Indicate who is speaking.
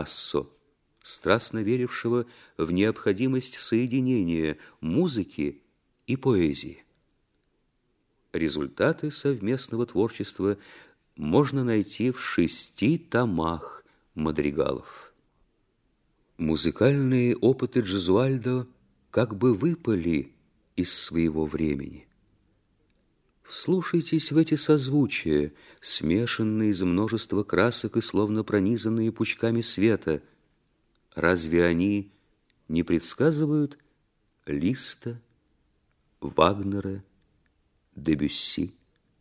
Speaker 1: Пикассо, страстно верившего в необходимость соединения музыки и поэзии. Результаты совместного творчества можно найти в 6 томах мадригалов. Музыкальные опыты Джезуальдо как бы выпали из своего времени. Вслушайтесь в эти созвучия, смешанные из множества красок и словно пронизанные пучками света. Разве они не предсказывают Листа, Вагнера, Дебюсси?